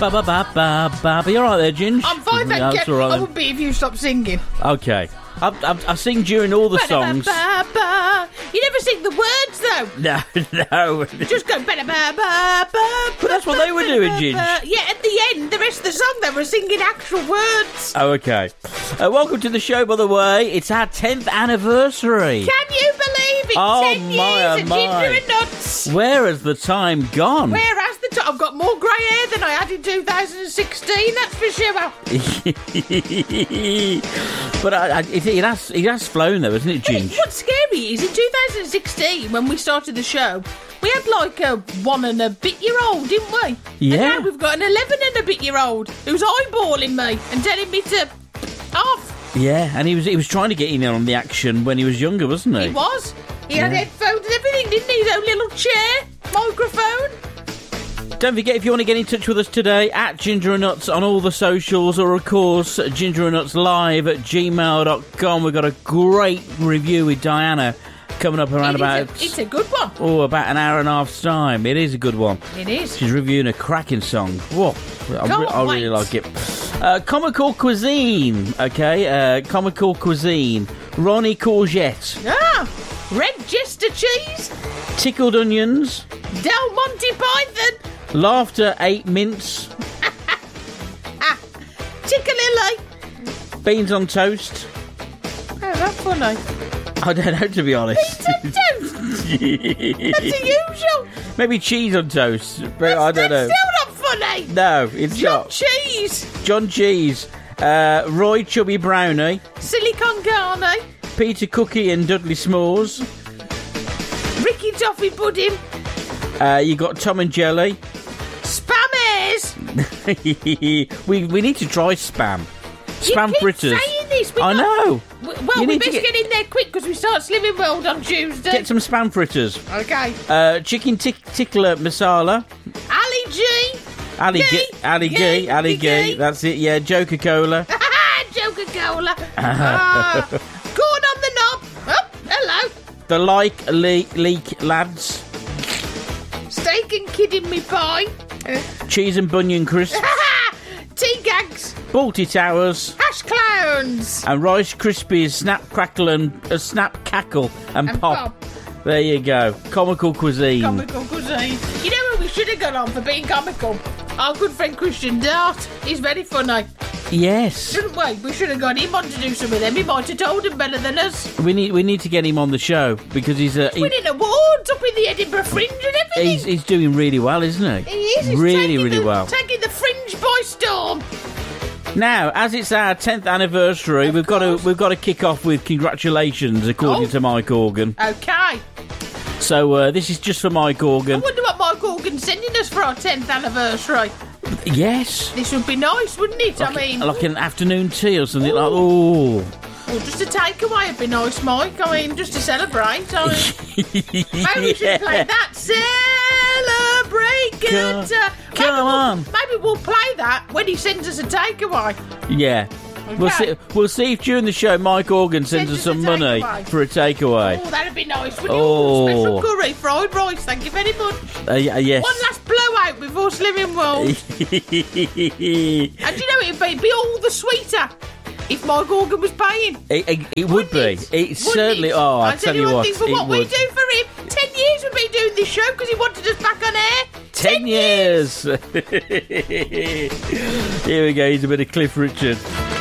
Are you alright there, Ginge? I'm fine, thank you. Right, I would be if you stopped singing. Okay. I sing during all the songs. You never sing the words, though. No. Just go... But that's what they were doing, Ginge. Yeah, at the end, the rest of the song, they were singing actual words. Oh, okay. Welcome to the show, by the way. It's our 10th anniversary. Can you believe it? 10 years of Ginger and Nuts. Where has the time gone? Where has the time... I've got more grey hair than I had in 2016, that's for sure. But it has flown, though, hasn't it, Ginge? What's scary is, in 2016, when we started the show, we had like a 1 and a bit-year-old, didn't we? Yeah. And now we've got an 11 and a bit-year-old who's eyeballing me and telling me to... off. Yeah, and he was trying to get in on the action when he was younger, wasn't he? He was. He had headphones and everything, didn't he? His own little chair, microphone. Don't forget, if you want to get in touch with us today, at Ginger and Nuts on all the socials, or of course, Ginger and Nuts live at gmail.com. We've got a great review with Diana coming up around It's a good one. Oh, about an hour and a half's time. It is a good one. It is. She's reviewing a cracking song. Whoa, I really like it. Comical Cuisine, okay? Comical Cuisine. Ronnie Courgette. Ah, Red Chester cheese. Tickled onions. Del Monte Python. Laughter 8 mince. Tickle-lily. Beans on toast. Oh, that's funny. I don't know, to be honest. Beans on toast. That's unusual. Maybe cheese on toast. But I don't know. That's still not funny. No, it's not. John Cheese. Roy Chubby Brownie. Silicon Carne. Peter Cookie and Dudley S'mores. Ricky Toffee Pudding. You got Tom and Jelly. Spammers. we need to try spam. Spam you keep fritters. Saying this. I know. Well, we best get in there quick because we start Slimming World on Tuesday. Get some spam fritters. Okay. Chicken tickler masala. Ali G. Ali G. That's it. Yeah, Joker Cola. Joker Cola. Corn on the knob. Oh, hello. The leak lads. Steak and kid in me pie. Cheese and bunion crisps. Tea gags. Balti Towers. Hash clowns. And Rice Krispies, Snap Crackle and Snap Cackle and Pop. There you go. Comical Cuisine. Comical Cuisine. You know what we should have gone on for being comical? Our good friend Christian Dart. He's very funny. Yes. Shouldn't we? We should have got him on to do some of them. He might have told him better than us. We need to get him on the show because he's winning awards up in the Edinburgh Fringe and everything. He's doing really well, isn't he? He is. He's really well. Taking the Fringe by storm. Now, as it's our 10th anniversary, we've got to kick off with congratulations, according to Mike Organ. Okay. So this is just for Mike Organ. I wonder what Mike Organ's sending us for our 10th anniversary. Yes. This would be nice, wouldn't it? Like an afternoon tea or something like that. Well, just a takeaway would be nice, Mike. Just to celebrate. Maybe we should play that. Celebrate good time. Come on. Maybe we'll play that when he sends us a takeaway. Yeah. Okay. We'll see if during the show Mike Organ sends us some money for a takeaway. Oh, that'd be nice, wouldn't it? Special curry, fried rice, thank you very much. Yes. One last blowout before Slimming World. And you know, it'd be all the sweeter if Mike Organ was paying. It would be. It certainly... Oh, I'll tell you what. For what we do for him, 10 years we've been doing this show because he wanted us back on air. 10 years. Here we go. Here's a bit of Cliff Richard.